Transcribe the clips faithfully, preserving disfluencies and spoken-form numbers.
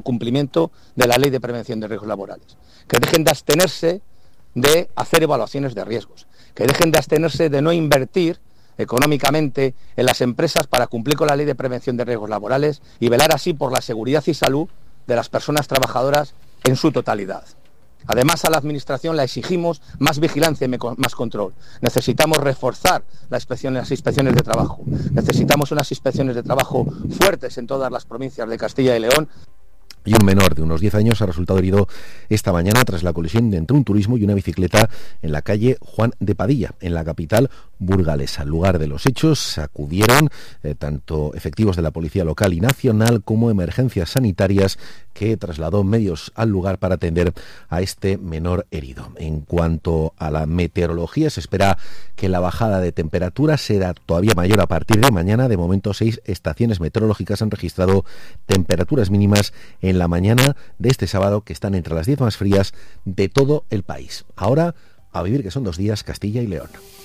cumplimiento de la Ley de Prevención de Riesgos Laborales, que dejen de abstenerse de hacer evaluaciones de riesgos, que dejen de abstenerse de no invertir económicamente en las empresas para cumplir con la Ley de Prevención de Riesgos Laborales y velar así por la seguridad y salud de las personas trabajadoras en su totalidad. Además, a la Administración le exigimos más vigilancia y más control. Necesitamos reforzar la inspección, las inspecciones de trabajo. Necesitamos unas inspecciones de trabajo fuertes en todas las provincias de Castilla y León. Y un menor de unos diez años ha resultado herido esta mañana tras la colisión entre un turismo y una bicicleta en la calle Juan de Padilla, en la capital burgalesa. Al lugar de los hechos acudieron eh, tanto efectivos de la Policía Local y Nacional como emergencias sanitarias, que trasladó medios al lugar para atender a este menor herido. En cuanto a la meteorología, se espera que la bajada de temperatura será todavía mayor a partir de mañana. De momento, seis estaciones meteorológicas han registrado temperaturas mínimas en la mañana de este sábado, que están entre las diez más frías de todo el país. Ahora, a vivir que son dos días, Castilla y León.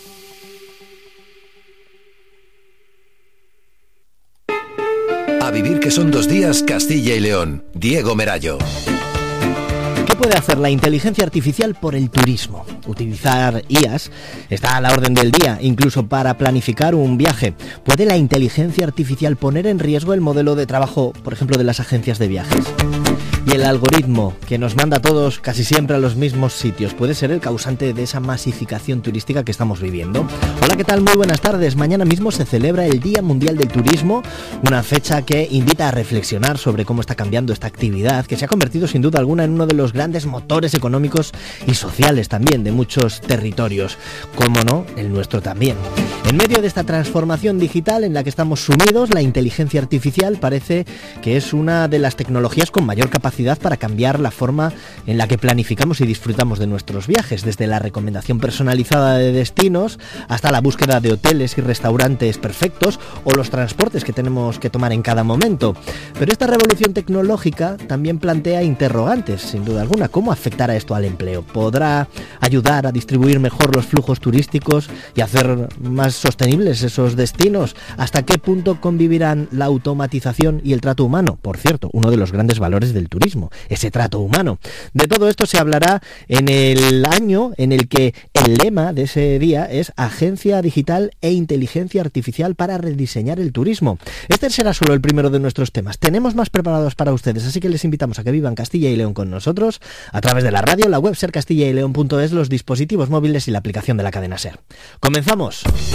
A vivir que son dos días, Castilla y León. Diego Merallo. ¿Qué puede hacer la inteligencia artificial por el turismo? Utilizar I As está a la orden del día, incluso para planificar un viaje. ¿Puede la inteligencia artificial poner en riesgo el modelo de trabajo, por ejemplo, de las agencias de viajes? Y el algoritmo que nos manda a todos casi siempre a los mismos sitios, ¿puede ser el causante de esa masificación turística que estamos viviendo? Hola, ¿qué tal? Muy buenas tardes. Mañana mismo se celebra el Día Mundial del Turismo, una fecha que invita a reflexionar sobre cómo está cambiando esta actividad, que se ha convertido sin duda alguna en uno de los grandes motores económicos y sociales también de muchos territorios, como no, el nuestro también. En medio de esta transformación digital en la que estamos sumidos, la inteligencia artificial parece que es una de las tecnologías con mayor capacidad para cambiar la forma en la que planificamos y disfrutamos de nuestros viajes, desde la recomendación personalizada de destinos hasta la búsqueda de hoteles y restaurantes perfectos o los transportes que tenemos que tomar en cada momento. Pero esta revolución tecnológica también plantea interrogantes, sin duda alguna. ¿Cómo afectará esto al empleo? ¿Podrá ayudar a distribuir mejor los flujos turísticos y hacer más sostenibles esos destinos? ¿Hasta qué punto convivirán la automatización y el trato humano? Por cierto, uno de los grandes valores del turismo, ese trato humano. De todo esto se hablará en el año en el que el lema de ese día es Agencia Digital e Inteligencia Artificial para rediseñar el turismo. Este será solo el primero de nuestros temas. Tenemos más preparados para ustedes, así que les invitamos a que vivan Castilla y León con nosotros a través de la radio, la web ser castilla y león punto es, los dispositivos móviles y la aplicación de la cadena SER. ¡Comenzamos!